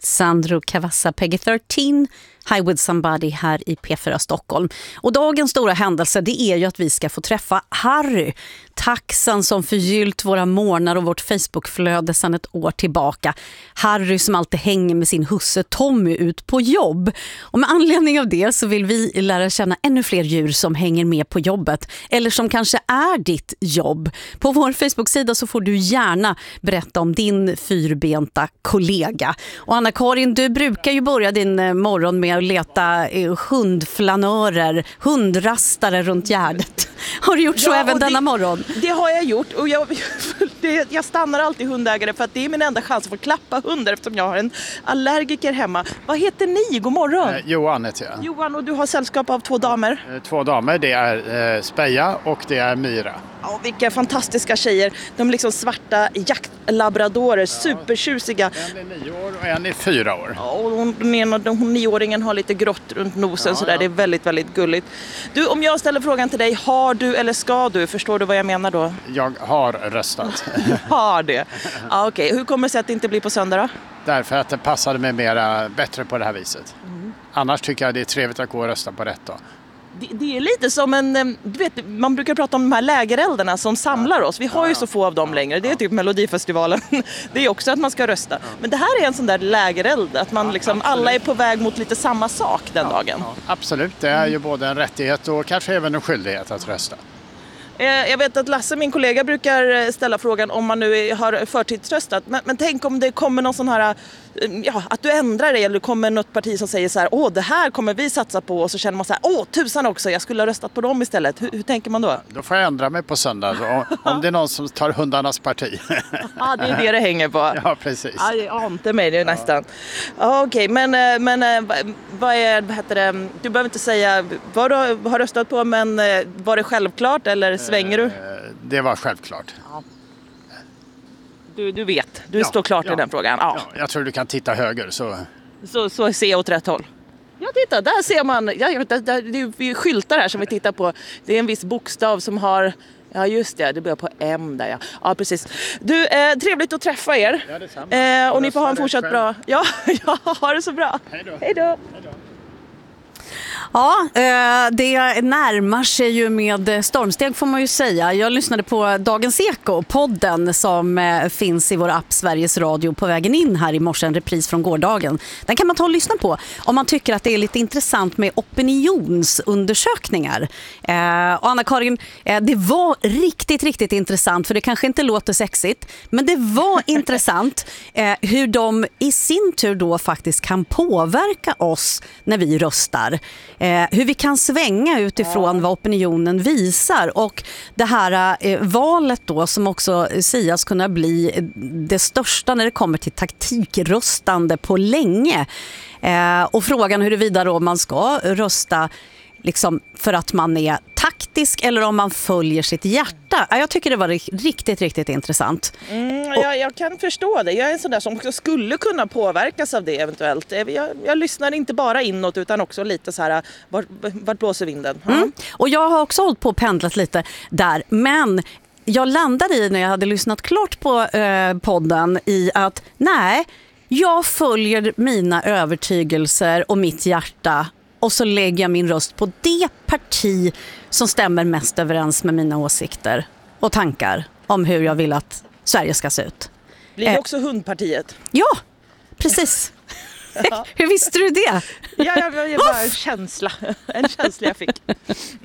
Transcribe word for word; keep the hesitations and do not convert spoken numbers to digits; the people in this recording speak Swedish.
Sandro Cavazza, Peggy tretton, High With Somebody här i P fyra Stockholm. Och dagens stora händelse, det är ju att vi ska få träffa Harry, taxen som förgyllt våra morgnar och vårt Facebookflöde sedan ett år tillbaka. Harry som alltid hänger med sin husse Tommy ut på jobb. Och med anledning av det så vill vi lära känna ännu fler djur som hänger med på jobbet, eller som kanske är ditt jobb. På vår Facebook-sida så får du gärna berätta om din fyrbenta kollega. Och Anna-Karin, du brukar ju börja din morgon med att leta hundflanörer, hundrastare runt Gärdet. Har du gjort så ja, även denna det, morgon? Det har jag gjort, och jag, det, jag stannar alltid hundägare för att det är min enda chans att få klappa hundar eftersom jag har en allergiker hemma. Vad heter ni? God morgon. Eh, Johan heter jag. Johan, och du har sällskap av två damer? Eh, två damer, det är eh, Speja och det är Myra. Ja, vilka fantastiska tjejer. De är liksom svarta jaktlabradorer, ja. Supertjusiga. En är nio år och en är fyra år. Ja, och hon, den ena, hon nioåringen har lite grått runt nosen, ja, så där. Ja. Det är väldigt, väldigt gulligt. Du, om jag ställer frågan till dig, har du eller ska du? Förstår du vad jag menar då? Jag har röstat. Har det? Ja, okej. Okay. Hur kommer det sig att det inte blir på söndag då? Därför att det passade mig mera bättre på det här viset. Mm. Annars tycker jag det är trevligt att gå och rösta på rätt då. Det, det är lite som en, du vet, man brukar prata om de här lägereldarna som samlar oss. Vi har ju så få av dem längre. Det är typ Melodifestivalen. Det är också att man ska rösta. Men det här är en sån där lägereld, att man liksom, alla är på väg mot lite samma sak den ja, dagen. Ja, absolut, det är ju både en rättighet och kanske även en skyldighet att rösta. Jag vet att Lasse, min kollega, brukar ställa frågan om man nu har förtidsröstat. Men, men tänk om det kommer någon sån här, ja, att du ändrar dig, eller det kommer något parti som säger så här, åh, det här kommer vi satsa på, och så känner man så här, åh, tusan också, jag skulle ha röstat på dem istället. Hur, hur tänker man då? Då får jag ändra mig på söndag, om, om det är någon som tar hundarnas parti. Ja, det är det det hänger på. Ja, precis. Ja, det ante mig det ja. nästan. Ja, okej, okay. men, men vad är, vad heter det, du behöver inte säga vad du har röstat på, men var det självklart, eller svänger du? Det var självklart. Ja. Du, du vet, du ja, står klart ja. i den frågan. Ja. Ja, jag tror du kan titta höger. Så, så, så ser jag åt rätt håll. Ja, titta, där ser man. Ja, där, där, det är skyltar här som vi tittar på. Det är en viss bokstav som har... Ja, just det. Det börjar på M där, ja. Ja, precis. Du, eh, trevligt att träffa er. Ja, detsamma. Eh, och ni får ha en fortsatt bra... Ja, ja, ha det så bra. Hej då. Hej då. Hej då. Ja, det närmar sig ju med stormsteg får man ju säga. Jag lyssnade på Dagens Eko, podden som finns i vår app Sveriges Radio på vägen in här i morse, en repris från gårdagen. Den kan man ta och lyssna på om man tycker att det är lite intressant med opinionsundersökningar. Och Anna-Karin, det var riktigt, riktigt intressant, för det kanske inte låter sexigt, men det var intressant hur de i sin tur då faktiskt kan påverka oss när vi röstar. Eh, hur vi kan svänga utifrån ja. vad opinionen visar, och det här eh, valet då som också sägas kunna bli det största när det kommer till taktikröstande på länge. Eh, och frågan huruvida då man ska rösta liksom för att man är taktisk eller om man följer sitt hjärta. Jag tycker det var riktigt, riktigt intressant. Mm, jag, jag kan förstå det. Jag är en sån där som också skulle kunna påverkas av det eventuellt. Jag, jag lyssnar inte bara inåt utan också lite så här, vart, vart blåser vinden? Ja. Mm. Och jag har också hållit på och pendlat lite där, men jag landade i när jag hade lyssnat klart på eh, podden i att nej, jag följer mina övertygelser och mitt hjärta, och så lägger jag min röst på det parti som stämmer mest överens med mina åsikter och tankar om hur jag vill att Sverige ska se ut. Blir det också hundpartiet? Ja, precis. Hur visste du det? Ja, jag, jag bara en känsla. En känsla jag fick.